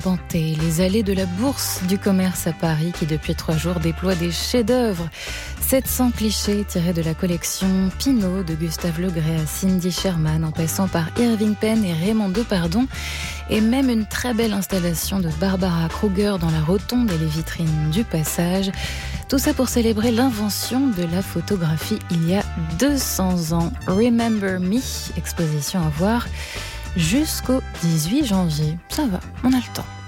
arpenter les allées de la Bourse du commerce à Paris qui depuis 3 jours déploie des chefs-d'œuvre. 700 clichés tirés de la collection Pinault de Gustave Le Gray à Cindy Sherman en passant par Irving Penn et Raymond Depardon et même une très belle installation de Barbara Kruger dans la rotonde et les vitrines du Passage. Tout ça pour célébrer l'invention de la photographie il y a 200 ans. Remember Me, exposition à voir jusqu'au 18 janvier. Ça va, on a le temps.